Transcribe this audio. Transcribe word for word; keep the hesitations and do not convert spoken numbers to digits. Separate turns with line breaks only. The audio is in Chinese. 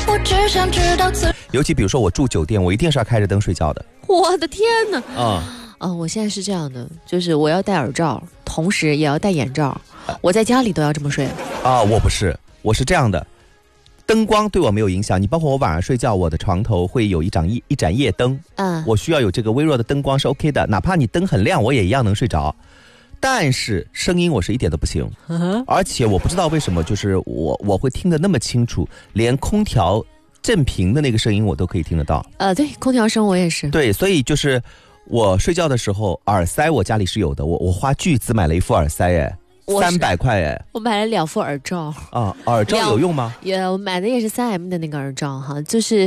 我只想知道自
尤其比如说我住酒店，我一定是要开着灯睡觉的。
我的天哪！
啊、
啊、我现在是这样的，就是我要戴耳罩，同时也要戴眼罩，我在家里都要这么睡。
啊，我不是，我是这样的，灯光对我没有影响。你包括我晚上睡觉，我的床头会有一盏一一盏夜灯，
嗯，
我需要有这个微弱的灯光是 OK 的，哪怕你灯很亮，我也一样能睡着。但是声音我是一点都不行，
嗯、
而且我不知道为什么，就是我我会听得那么清楚，连空调震频的那个声音我都可以听得到。
呃，对，空调声我也是。
对，所以就是我睡觉的时候，耳塞我家里是有的，我我花巨资买了一副耳塞，哎，三百块，哎，
我买了两副耳罩。
啊，耳罩有用吗？
也，我买的也是三 M 的那个耳罩哈，就是